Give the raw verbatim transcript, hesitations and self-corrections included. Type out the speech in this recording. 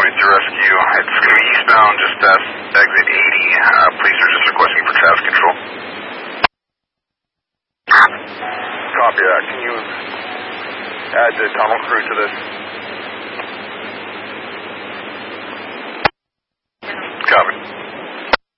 to rescue. It's going to be eastbound, just past exit eighty. Uh, police are just requesting for traffic control. Copy that. Can you add the tunnel crew to this?